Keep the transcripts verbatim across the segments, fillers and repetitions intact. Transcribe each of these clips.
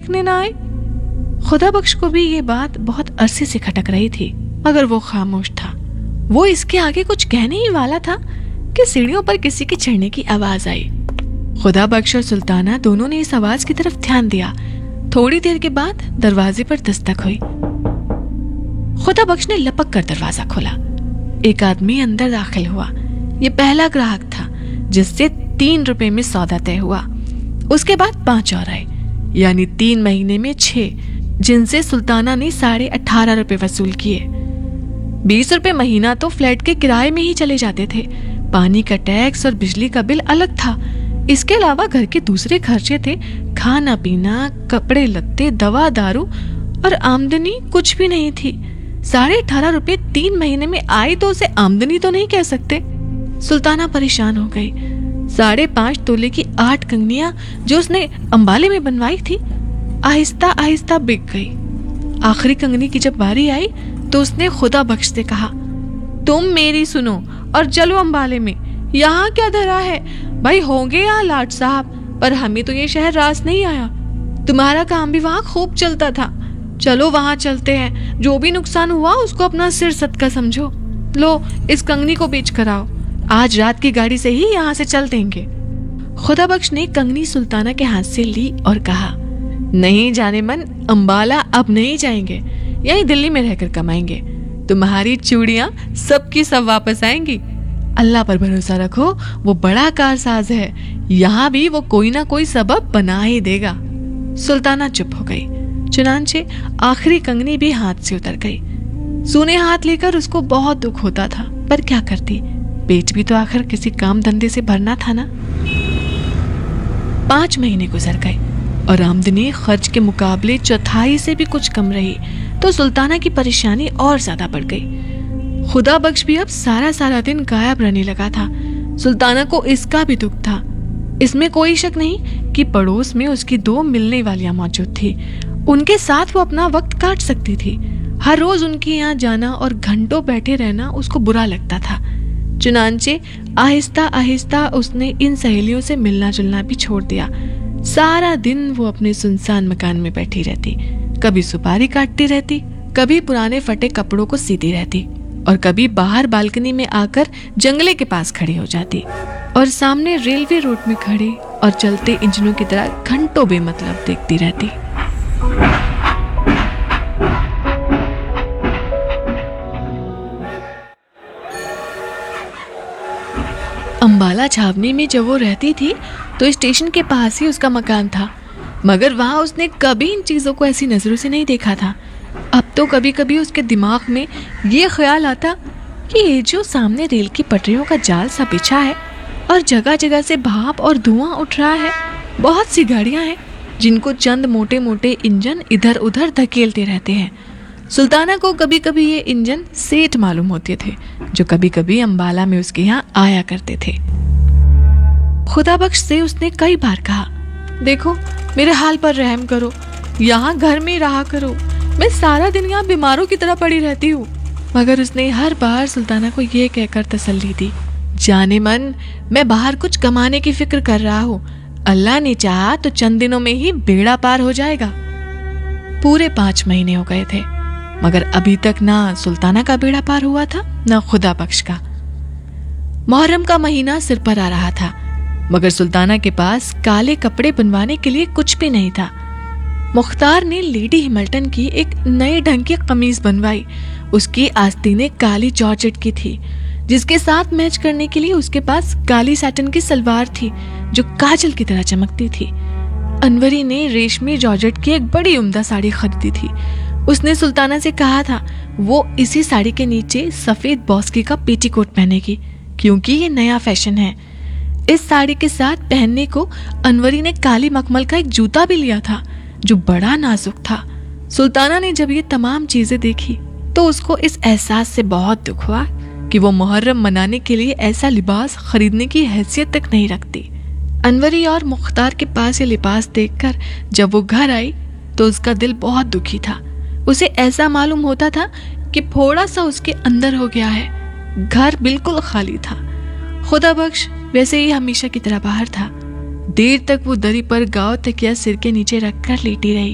देखने ना आए। खुदा बख्श को भी ये बात बहुत अरसे से खटक रही थी, मगर वो खामोश था। वो इसके आगे कुछ कहने ही वाला था कि सीढ़ियों पर किसी के चढ़ने की आवाज आई। खुदा बख्श और सुल्ताना दोनों ने इस आवाज की तरफ ध्यान दिया। थोड़ी देर के बाद दरवाजे पर दस्तक हुई। खुदा बख्श ने लपक कर दरवाजा खोला। एक आदमी अंदर दाखिल हुआ। ये पहला ग्राहक था जिससे तीन रुपए में सौदा तय हुआ। उसके बाद पांच और आए, यानी तीन महीने में छह, जिनसे सुल्ताना ने साढ़े अठारह रुपए वसूल किए। बीस रुपए महीना तो फ्लैट के किराए में ही चले जाते थे। पानी का टैक्स और बिजली का बिल अलग था। इसके अलावा घर के दूसरे खर्चे थे, खाना पीना, कपड़े लत्ते, दवा दारू, और आमदनी कुछ भी नहीं थी। साढ़े अठारह रुपए तीन महीने में आई तो उसे आमदनी तो नहीं कह सकते। सुल्ताना परेशान हो गई। साढ़े पांच तोले की आठ कंगनियां जो उसने अंबाले में बनवाई थी, आहिस्ता आहिस्ता बिक गई। आखिरी कंगनी की जब बारी आई तो उसने खुदा बख्श से कहा, तुम मेरी सुनो और चलो अंबाले में। यहाँ क्या धरा है भाई, होंगे यहाँ लाट साहब, पर हमें तो ये शहर रास नहीं आया। तुम्हारा काम भी वहाँ खूब चलता था। चलो वहाँ चलते हैं। जो भी नुकसान हुआ उसको अपना सिर सदका समझो। लो इस कंगनी को बेच कर आओ। आज रात की गाड़ी से ही यहाँ से चल देंगे। खुदा बख्श ने कंगनी सुल्ताना के हाथ से ली और कहा, नहीं जाने मन, अंबाला अब नहीं जाएंगे, यही दिल्ली में रहकर कमाएंगे। तुम्हारी चूड़ियां सबकी सब वापस आएंगी। अल्लाह पर भरोसा रखो, वो बड़ा कारसाज है। यहाँ भी वो कोई ना कोई सबब बना ही देगा। सुल्ताना चुप हो गई। चुनांचे आखिरी कंगनी भी हाथ से उतर गई। सूने हाथ लेकर उसको बहुत दुख होता था, पर क्या करती, पेट भी तो आखिर किसी काम धंधे से भरना था ना। पांच महीने गुजर गए और आमदनी खर्च के मुकाबले चौथाई से भी कुछ कम रही, तो सुल्ताना की परेशानी और ज्यादा बढ़ गई। खुदा बख्श भी अब सारा सारा दिन गायब रहने लगा था। सुल्ताना को इसका भी दुख था। इसमें कोई शक नहीं कि पड़ोस में उसकी दो मिलने वालियां मौजूद थी। उनके साथ वो अपना वक्त काट सकती थी। हर रोज उनके यहाँ जाना और घंटों बैठे रहना उसको बुरा लगता था। चुनांचे आहिस्ता आहिस्ता उसने इन सहेलियों से मिलना जुलना भी छोड़ दिया। सारा दिन वो अपने सुनसान मकान में बैठी रहती। कभी सुपारी काटती रहती, कभी पुराने फटे कपड़ों को सीती रहती, और कभी बाहर बालकनी में आकर जंगले के पास खड़ी हो जाती और सामने रेलवे रोड में खड़े और चलते इंजनों की तरह घंटों बेमतलब देखती रहती। अंबाला छावनी में जब वो रहती थी तो स्टेशन के पास ही उसका मकान था, मगर वहां उसने कभी इन चीजों को ऐसी नजरों से नहीं देखा था। अब तो कभी कभी उसके दिमाग में ये ख्याल आता कि ये जो सामने रेल की पटरियों का जाल सा बिछा है और जगह जगह से भाप और धुआं उठ रहा है, बहुत सी गाड़ियां हैं जिनको चंद मोटे मोटे इंजन इधर उधर धकेलते रहते हैं। सुल्ताना को कभी कभी ये इंजन सेठ मालूम होते थे, जो कभी कभी अंबाला में उसके यहाँ आया करते थे। खुदा बख्श से उसने कई बार कहा, देखो मेरे हाल पर रहम करो, यहाँ घर में रहा करो, मैं सारा दिन यहाँ बीमारों की तरह पड़ी रहती हूँ। मगर उसने हर बार सुल्ताना को ये कहकर तसल्ली दी, जाने मन, मैं बाहर कुछ कमाने की फिक्र कर रहा हूँ। अल्लाह ने चाहा तो चंद दिनों में ही बेड़ा पार हो जाएगा। पूरे पांच महीने हो गए थे, मगर अभी तक ना सुल्ताना का बेड़ा पार हुआ था, ना खुदा बख्श का। मुहर्रम का महीना सिर पर आ रहा था, मगर सुल्ताना के पास काले कपड़े बनवाने के लिए कुछ भी नहीं था। मुख्तार ने लेडी हिमल्टन की एक नए ढंग की कमीज बनवाई। उसकी आस्तीनें काली जॉर्जेट की थी, जिसके साथ मैच करने के लिए उसके पास काली सैटिन की सलवार थी जो काजल की तरह चमकती थी। अनवरी ने रेशमी जॉर्जेट की एक बड़ी उम्दा साड़ी खरीदी थी। उसने सुल्ताना से कहा था वो इसी साड़ी के नीचे सफेद बॉस्की का पेटीकोट पहनेगी, क्योंकि ये नया फैशन है। इस साड़ी के साथ पहनने को अनवरी ने काली मखमल का एक जूता भी लिया था जो बड़ा नाजुक था। सुल्ताना ने जब ये तमाम चीजें देखी तो उसको इस एहसास से बहुत दुख हुआ कि वो मुहर्रम मनाने के लिए ऐसा लिबास खरीदने की हैसियत तक नहीं रखती। अनवरी और मुख्तार के पास ये लिबास देखकर जब वो घर आई तो उसका दिल बहुत दुखी था। उसे ऐसा मालूम होता था कि थोड़ा सा उसके अंदर हो गया है। घर बिल्कुल खाली था। खुदा बख्श वैसे ही हमेशा की तरह बाहर था। देर तक वो दरी पर गाँव तकिया सिर के नीचे रखकर लेटी रही।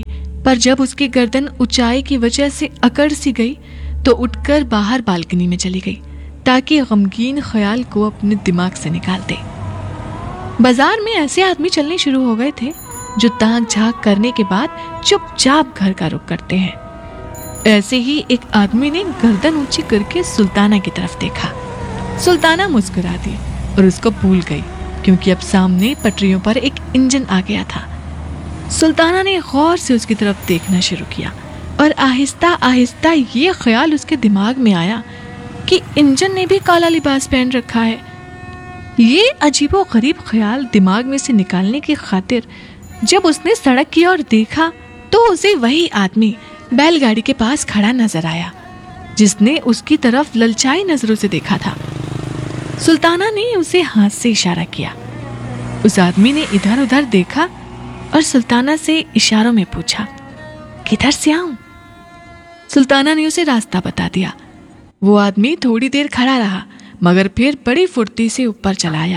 पर जब उसकी गर्दन ऊंचाई की वजह से अकड़ सी गई तो उठकर बाहर बालकनी में चली गई ताकि गमगीन ख्याल को अपने दिमाग से निकाल दे। बाजार में ऐसे आदमी चलने शुरू हो गए थे जो ताक झांक करने के बाद चुपचाप घर का रुख करते हैं। ऐसे ही एक आदमी ने गर्दन ऊंची करके सुल्ताना की तरफ देखा। सुल्ताना मुस्कुरा दी और उसको भूल गई क्योंकि अब सामने पटरियों पर एक इंजन आ गया था। सुल्ताना ने गौर से उसकी तरफ देखना शुरू किया और आहिस्ता आहिस्ता ये ख्याल उसके दिमाग में आया कि इंजन ने भी काला लिबास पहन रखा है। ये अजीबो गरीब ख्याल दिमाग में से निकालने की खातिर जब उसने सड़क की ओर देखा तो उसे वही आदमी बैलगाड़ी के पास खड़ा नजर आया जिसने उसकी तरफ ललचाई नजरों से देखा था। सुल्ताना ने उसे हाथ से इशारा किया। उस आदमी ने इधर उधर देखा और सुल्ताना से इशारों में पूछा, किधर से आऊं? सुल्ताना ने उसे रास्ता बता दिया। वो आदमी थोड़ी देर खड़ा रहा मगर फिर बड़ी फुर्ती से ऊपर चला आया।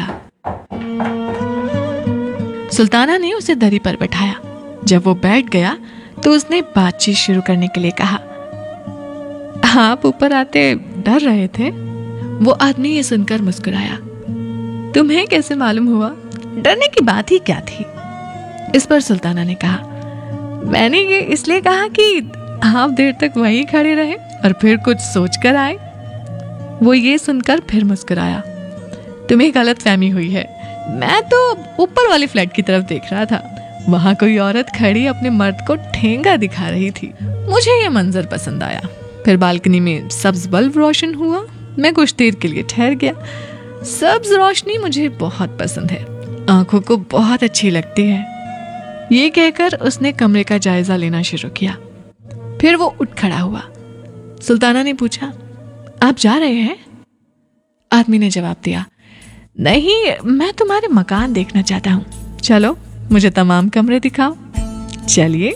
सुल्ताना ने उसे दरी पर बैठाया। जब वो बैठ गया तो उसने बातचीत शुरू करने के लिए कहा, आप ऊपर आते डर रहे थे? वो आदमी ये सुनकर मुस्कुराया। तुम्हें कैसे मालूम हुआ? डरने की बात ही क्या थी? इस पर सुल्ताना ने कहा, मैंने ये इसलिए कहा कि आप देर तक वहीं खड़े रहे और फिर कुछ सोच कर आए। वो ये सुनकर फिर मुस्कुराया। तुम्हें गलत फहमी हुई है। मैं तो ऊपर वाले फ्लैट की तरफ देख रहा था। वहां कोई औरत खड़ी अपने मर्द को ठेंगा दिखा रही थी। मुझे ये मंजर पसंद आया। फिर बालकनी में सब्ज बल्ब रोशन हुआ। मैं कुछ देर के लिए ठहर गया। सब्ज रोशनी मुझे बहुत पसंद है, आंखों को बहुत अच्छी लगती है। ये कहकर उसने कमरे का जायजा लेना शुरू किया। फिर वो उठ खड़ा हुआ। सुल्ताना ने पूछा, आप जा रहे हैं? आदमी ने जवाब दिया, नहीं, मैं तुम्हारे मकान देखना चाहता हूँ। चलो मुझे तमाम कमरे दिखाओ। चलिए।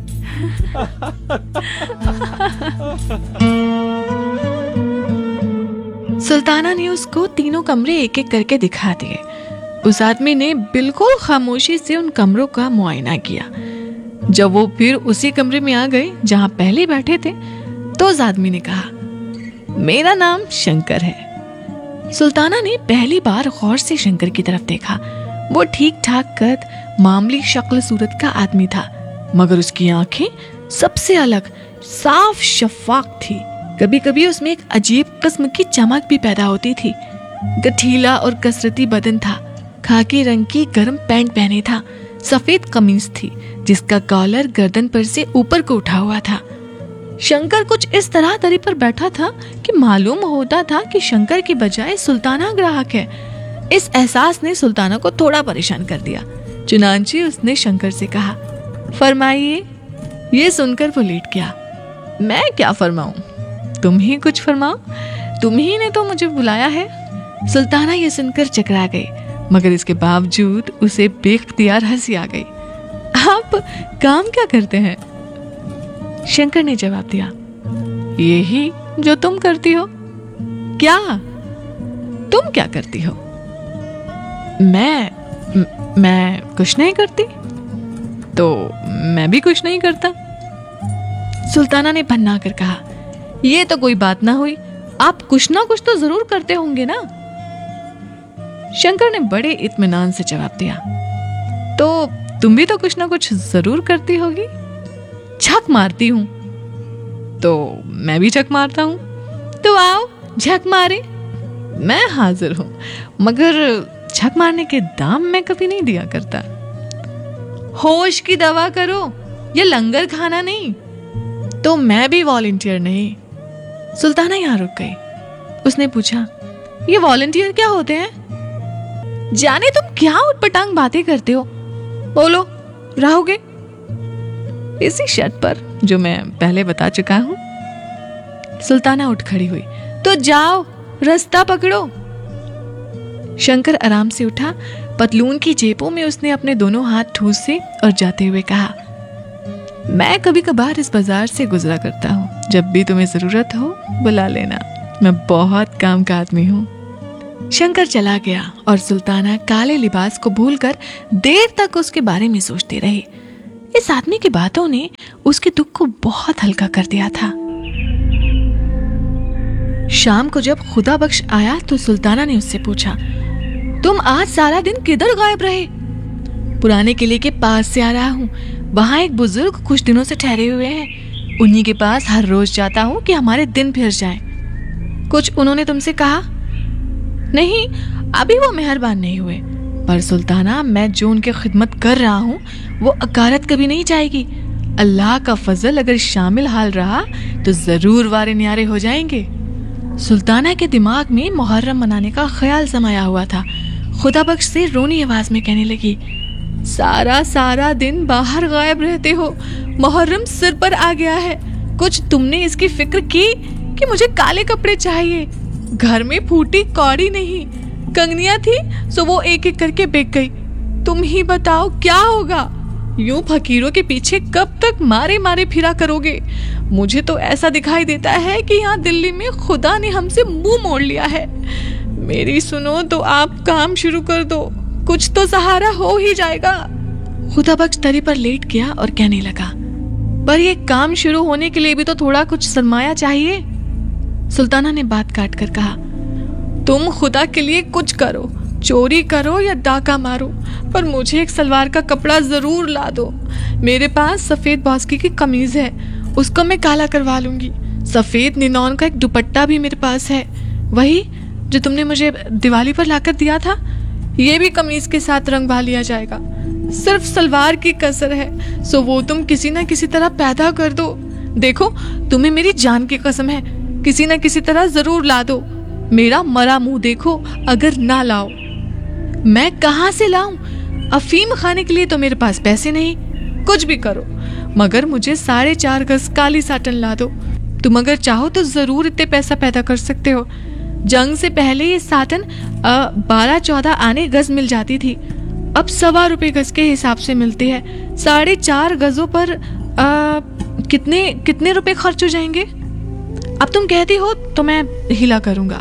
सुल्ताना ने उसको तीनों कमरे एक एक करके दिखा दिए। उस आदमी ने बिल्कुल खामोशी से उन कमरों का मुआयना किया। जब वो फिर उसी कमरे में आ गए जहां पहले बैठे थे तो उस आदमी ने कहा, मेरा नाम शंकर है। सुल्ताना ने पहली बार गौर से शंकर की तरफ देखा। वो ठीक ठाक कद, मामूली शक्ल सूरत का आदमी था मगर उसकी आंखें सबसे अलग, साफ शफाफ थी। कभी कभी उसमें एक अजीब किस्म की चमक भी पैदा होती थी। गठीला और कसरती बदन था। खाकी रंग की गर्म पैंट पहने था। सफेद कमीज थी जिसका कॉलर गर्दन पर से ऊपर को उठा हुआ था। शंकर कुछ इस तरह दरी पर बैठा था कि मालूम होता था कि शंकर की बजाय सुल्ताना ग्राहक है। इस एहसास ने सुल्ताना को थोड़ा परेशान कर दिया। चुनांचे उसने शंकर से कहा, फरमाइए। ये सुनकर वो लेट गया। मैं क्या फरमाऊं? तुम ही कुछ फरमाओ। तुम ही ने तो मुझे बुलाया है। सुल्ताना ये सुनकर चकरा गई मगर इसके बावजूद उसे बेख्तियार हंसी आ गई। आप काम क्या करते हैं? शंकर ने जवाब दिया, यही जो तुम करती हो। क्या? तुम क्या करती हो? मैं म, मैं कुछ नहीं करती। तो मैं भी कुछ नहीं करता। सुल्ताना ने भन्ना कर कहा, ये तो कोई बात ना हुई। आप कुछ ना कुछ तो जरूर करते होंगे ना? शंकर ने बड़े इत्मीनान से जवाब दिया, तो तुम भी तो कुछ ना कुछ जरूर करती होगी। झक मारती हूं। तो मैं भी झक मारता हूं। तो आओ झक मारे। मैं हाजिर हूं मगर झक मारने के दाम मैं कभी नहीं दिया करता। होश की दवा करो, ये लंगर खाना नहीं। तो मैं भी वॉलंटियर नहीं। सुल्ताना यहां रुक गई। उसने पूछा, ये वॉलंटियर क्या होते हैं? जाने तुम क्या उटपटांग बातें करते हो। बोलो, रहोगे? इसी शर्त पर जो मैं पहले बता चुका हूं। सुल्ताना उठ खड़ी हुई। तो जाओ, रास्ता पकड़ो। शंकर आराम से उठा। पतलून की जेबों में उसने अपने दोनों हाथ ठूसे और जाते हुए कहा, मैं कभी कभार इस बाजार से गुजरा करता हूँ। जब भी तुम्हें जरूरत हो बुला लेना। मैं बहुत काम का आदमी हूँ। शंकर चला गया और सुल्ताना काले लिबास को भूलकर देर तक उसके बारे में सोचती रही। इस आदमी की बातों ने उसके दुख को बहुत हल्का कर दिया था। शाम को जब खुदा बख्श आया तो सुल्ताना ने उससे पूछा, तुम आज सारा दिन किधर गायब रहे? पुराने किले के पास से आ रहा हूँ। वहां एक बुजुर्ग कुछ दिनों से ठहरे हुए हैं। उन्हीं के पास हर रोज जाता हूँ कि हमारे दिन फिर जाएं। कुछ उन्होंने तुमसे कहा? नहीं, अभी वो मेहरबान नहीं हुए। पर सुल्ताना, मैं जो उनकी खिदमत कर रहा हूँ वो अकारत कभी नहीं जाएगी। अल्लाह का फजल अगर शामिल हाल रहा तो जरूर वारे न्यारे हो जाएंगे। सुल्ताना के दिमाग में मुहर्रम मनाने का ख्याल समाया हुआ था। खुदा बख्श से रोनी आवाज में कहने लगी, सारा सारा दिन बाहर गायब रहते हो। मुहर्रम सिर पर आ गया है। कुछ तुमने इसकी फिक्र की कि मुझे काले कपड़े चाहिए? घर में फूटी कौड़ी नहीं, कंगनियां थी सो वो एक एक करके बिक गई। तुम ही बताओ क्या होगा? यूं फकीरों के पीछे कब तक मारे मारे फिरा करोगे? मुझे तो ऐसा दिखाई देता है कि यहाँ दिल्ली में खुदा ने हमसे मुंह मोड़ लिया है। मेरी सुनो तो आप काम शुरू कर दो, कुछ तो सहारा हो ही जाएगा। खुदा बख्श दरी पर लेट गया और कहने लगा, पर ये काम शुरू होने के लिए भी तो थोड़ा कुछ सरमाया चाहिए। सुल्ताना ने बात काट कर कहा, तुम खुदा के लिए कुछ करो, चोरी करो या डाका मारो, पर मुझे एक सलवार का कपड़ा जरूर ला दो। मेरे पास सफेद बास्की की कमीज है, उसको मैं काला करवा लूंगी। सफेद निनॉन का एक दुपट्टा भी मेरे पास है, वही जो तुमने मुझे दिवाली पर लाकर दिया था। ये भी कमीज के साथ रंगवा लिया जाएगा। सिर्फ सलवार की कसर है, सो वो तुम किसी ना किसी तरह पैदा कर दो। देखो, तुम्हें मेरी जान की कसम है, किसी ना किसी तरह जरूर ला दो। मेरा मरा मुंह देखो अगर ना लाओ। मैं कहाँ से लाऊं? अफीम खाने के लिए तो मेरे पास पैसे नहीं। कुछ भी करो, मगर मुझे साढ़े चार गज काली साटन ला दो। तुम अगर चाहो तो जरूर इतने पैसा पैदा कर सकते हो। जंग से पहले ये साटन बारह चौदह आने गज मिल जाती थी, अब सवा रुपए गज के हिसाब से मिलती है। साढ़े चार गजों पर आ, कितने कितने रुपए खर्च हो जाएंगे? अब तुम कहती हो तो मैं हिला करूंगा।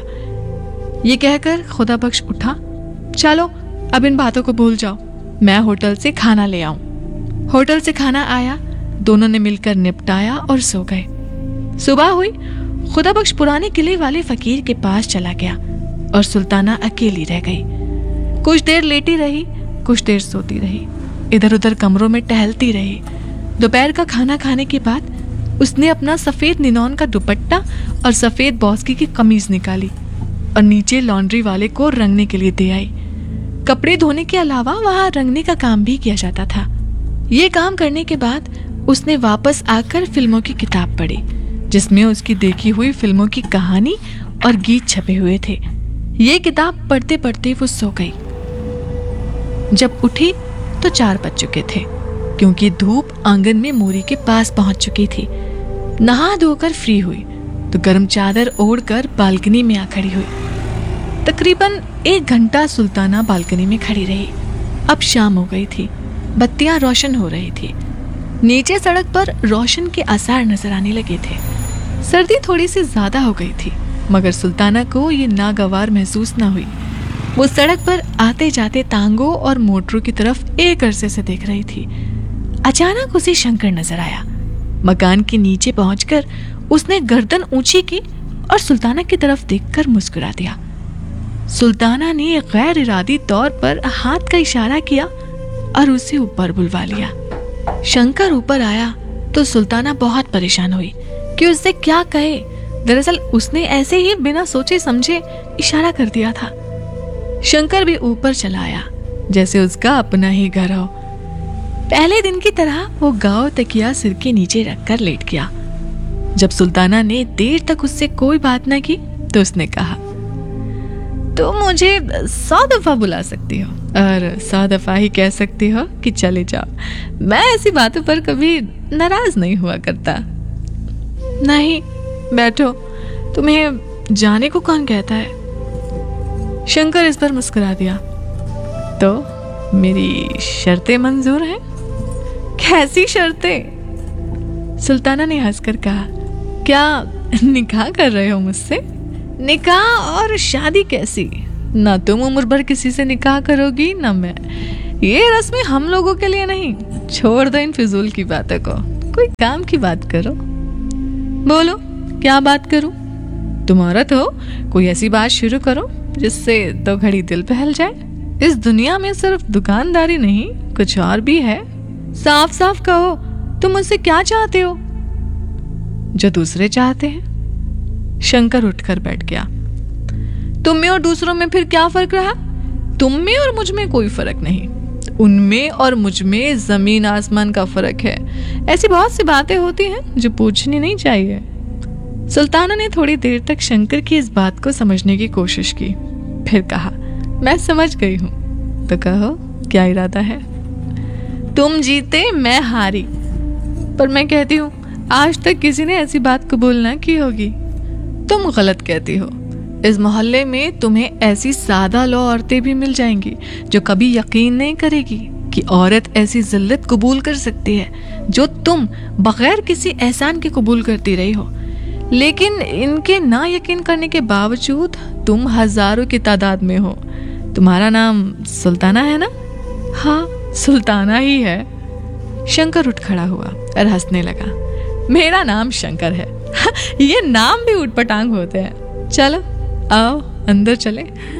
ये कहकर खुदा बख्श उठा। चलो अब इन बातों को भूल जाओ, मैं होटल से खाना ले आऊं। होटल से खाना आया, दोनों ने मिलकर निपटाया और सो गए। सुबह हुई, खुदा बख्श पुराने किले वाले फकीर के पास चला गया और सुल्ताना अकेली रह गई। कुछ देर लेटी रही, कुछ देर सोती रही, इधर उधर कमरों में टहलती रही। दोपहर का खाना खाने के बाद उसने अपना सफेद निनॉन का दुपट्टा और सफेद बास्की की कमीज निकाली और नीचे लॉन्ड्री वाले को रंगने के लिए दे आई। कपड़े धोने के अलावा वहां रंगने का काम भी किया जाता था। ये काम करने के बाद उसने वापस आकर फिल्मों की किताब पढ़ी, जिसमें उसकी देखी हुई फिल्मों की कहानी और गीत छपे हुए थे। ये किताब पढ़ते पढ़ते वो सो गई। जब उठी तो चार बज चुके थे, क्योंकि धूप आंगन में मोरी के पास पहुंच चुकी थी। नहा धोकर फ्री हुई तो गर्म चादर ओढ़कर बालकनी में आ खड़ी हुई। तकरीबन एक घंटा सुल्ताना बालकनी में खड़ी रही। अब शाम हो गई थी, बत्तियां रोशन हो रही थी। नीचे सड़क पर रोशन के आसार नजर आने लगे थे। सर्दी थोड़ी सी ज्यादा हो गई थी, मगर सुल्ताना को ये नागवार महसूस न हुई। वो सड़क पर आते जाते तांगों और मोटरों की तरफ एक अरसे से देख रही थी। अचानक उसे शंकर नजर आया। मकान के नीचे पहुंचकर उसने गर्दन ऊंची की और सुल्ताना की तरफ देखकर मुस्कुरा दिया। सुल्ताना ने गैर इरादी तौर पर हाथ का इशारा किया और उसे ऊपर बुलवा लिया। शंकर ऊपर आया तो सुल्ताना बहुत परेशान हुई कि उससे क्या कहे। दरअसल उसने ऐसे ही बिना सोचे समझे इशारा कर दिया था। शंकर भी ऊपर चला आया, जैसे उसका अपना ही घर हो। पहले दिन की तरह वो गांव तकिया सिर के नीचे रखकर लेट गया। जब सुल्ताना ने देर तक उससे कोई बात न की तो उसने कहा, तो मुझे सौ दफा बुला सकती हो और सौ दफा ही कह सकती हो कि चले जाओ। मैं ऐसी बातों पर कभी नाराज नहीं हुआ करता। नहीं, बैठो, तुम्हें जाने को कौन कहता है? शंकर इस पर मुस्कुरा दिया। तो मेरी शर्तें मंजूर हैं? कैसी शर्तें? सुल्ताना ने हंसकर कहा, क्या निकाह कर रहे हो मुझसे? निकाह और शादी कैसी? ना तुम उम्र भर किसी से निकाह करोगी ना मैं। ये रस्में हम लोगों के लिए नहीं। छोड़ दो इन फिजूल की बातों को, कोई काम की बात करो। बोलो क्या बात करूं? तुम औरत हो, कोई ऐसी बात शुरू करो जिससे दो घड़ी दिल बहल जाए। इस दुनिया में सिर्फ दुकानदारी नहीं, कुछ और भी है। साफ साफ कहो, तुम मुझसे क्या चाहते हो? जो दूसरे चाहते हैं। शंकर उठकर बैठ गया। तुम में और दूसरों में फिर क्या फर्क रहा? तुम में और मुझ में कोई फर्क नहीं, उनमें और मुझ में जमीन आसमान का फर्क है। ऐसी बहुत सी बातें होती हैं जो पूछनी नहीं चाहिए। सुल्ताना ने थोड़ी देर तक शंकर की इस बात को समझने की कोशिश की, फिर कहा, मैं समझ गई हूं, तो कहो क्या इरादा है? तुम जीते मैं हारी, पर मैं कहती हूं आज तक किसी ने ऐसी बात कबूल ना की होगी। तुम गलत कहती हो। इस मोहल्ले में तुम्हें ऐसी सादा लो औरतें भी मिल जाएंगी जो कभी यकीन नहीं करेगी कि औरत ऐसी जिल्लत कबूल कर सकती है जो तुम बगैर किसी एहसान के कबूल करती रही हो। लेकिन इनके ना यकीन करने के बावजूद तुम हजारों की तादाद में हो। तुम्हारा नाम सुल्ताना है ना? हाँ, सुल्ताना ही है। शंकर उठ खड़ा हुआ और हंसने लगा। मेरा नाम शंकर है। ये नाम भी उटपटांग होते हैं। चलो आओ अंदर चले।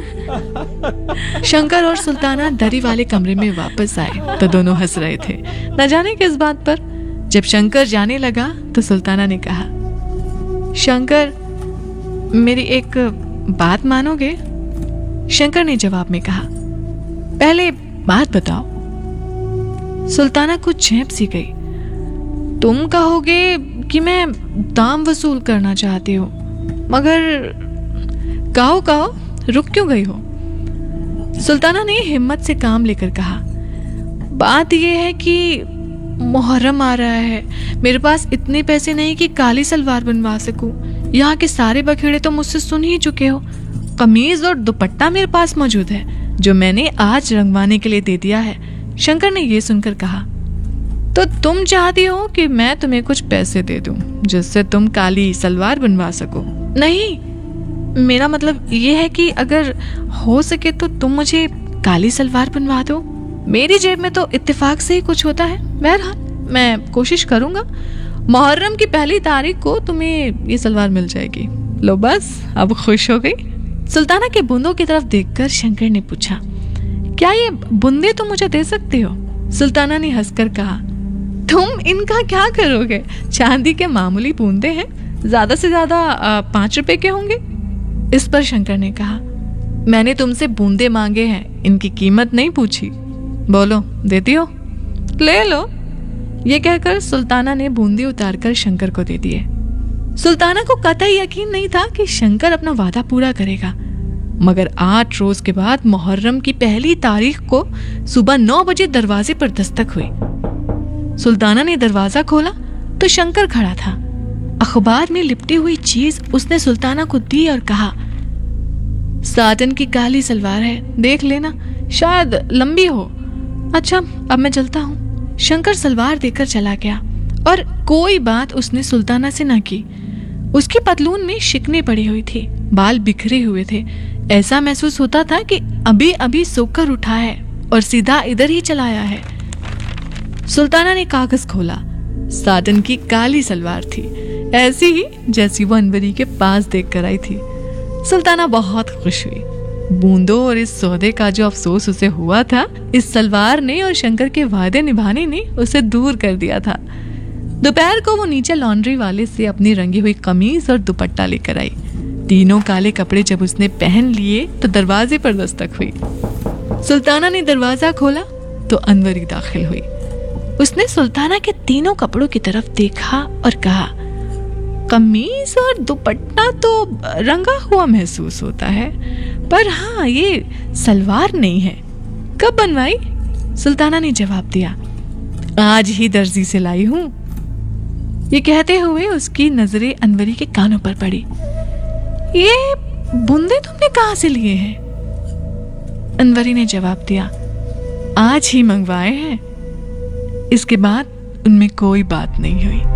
शंकर और सुल्ताना दरी वाले कमरे में वापस आए तो दोनों हंस रहे थे, न जाने किस बात पर। जब शंकर जाने लगा तो सुल्ताना ने कहा, शंकर मेरी एक बात मानोगे? शंकर ने जवाब में कहा, पहले बात बताओ। सुल्ताना कुछ झेंप सी गई। तुम कहोगे कि मैं दाम वसूल करना चाहती हूँ, मगर कहो कहो रुक क्यों गई हो? सुल्ताना ने हिम्मत से काम लेकर कहा, बात यह है कि मुहर्रम आ रहा है, मेरे पास इतने पैसे नहीं कि काली सलवार बनवा सकूं। यहाँ के सारे बखेड़े तो मुझसे सुन ही चुके हो। कमीज और दुपट्टा मेरे पास मौजूद है जो मैंने आज रंगवाने के लिए दे दिया है। शंकर ने यह सुनकर कहा, तो तुम चाहती हो कि मैं तुम्हें कुछ पैसे दे दूं जिससे तुम काली सलवार बनवा सको? नहीं, मेरा मतलब ये है कि अगर हो सके तो तुम मुझे काली सलवार बनवा दो। मेरी जेब में तो इत्तेफाक से ही कुछ होता है। बहरहाल मैं कोशिश करूंगा। मुहर्रम की पहली तारीख को तुम्हें ये सलवार मिल जाएगी। लो बस, अब खुश हो गई। सुल्ताना के बूंदों की तरफ देखकर शंकर ने पूछा, क्या ये बूंदे तुम मुझे दे सकते हो? सुल्ताना ने हंसकर कहा, तुम इनका क्या करोगे? चांदी के मामूली बूंदे हैं, ज्यादा से ज्यादा पांच रुपए के होंगे। इस पर शंकर ने कहा, मैंने तुमसे बूंदे मांगे हैं, इनकी कीमत नहीं पूछी। बोलो देती हो? ले लो। ये कहकर सुल्ताना ने बूंदे उतारकर शंकर को दे दिए। सुल्ताना को कतई यकीन नहीं था कि शंकर अपना वादा पूरा करेगा, मगर आठ रोज के बाद मुहर्रम की पहली तारीख को सुबह नौ बजे दरवाजे पर दस्तक हुई। सुल्ताना ने दरवाजा खोला तो शंकर खड़ा था। अखबार में लिपटी हुई चीज उसने सुल्ताना को दी और कहा, साटन की काली सलवार है, देख लेना, शायद लंबी हो। अच्छा, अब मैं चलता हूँ। शंकर सलवार देकर चला गया और कोई बात उसने सुल्ताना से न की। उसकी पतलून में शिकने पड़ी हुई थी, बाल बिखरे हुए थे। ऐसा महसूस होता था कि अभी अभी सोकर उठा है और सीधा इधर ही चलाया है। सुल्ताना ने कागज खोला। साटन की काली सलवार थी, ऐसी ही जैसी वो अनवरी के पास देख कर आई थी। सुल्ताना बहुत खुश हुई। बूंदों और इस सौदे का जो अफसोस उसे हुआ था, इस सलवार ने और शंकर के वादे निभाने ने उसे दूर कर दिया था। दोपहर को वो नीचे लॉन्ड्री वाले से अपनी रंगी हुई कमीज और दुपट्टा लेकर आई। तीनों काले कपड़े जब उसने पहन लिए तो दरवाजे पर दस्तक हुई। सुल्ताना ने दरवाजा खोला तो अनवरी दाखिल हुई। उसने सुल्ताना के तीनों कपड़ों की तरफ देखा और कहा, कमीज और दुपट्टा तो रंगा हुआ महसूस होता है, पर हाँ, ये सलवार नहीं है। कब बनवाई? सुल्ताना ने जवाब दिया, आज ही दर्जी से लाई हूं। ये कहते हुए उसकी नजरें अनवरी के कानों पर पड़ी। ये बूंदे तुमने कहां से लिए हैं? अनवरी ने जवाब दिया, आज ही मंगवाए हैं। इसके बाद उनमें कोई बात नहीं हुई।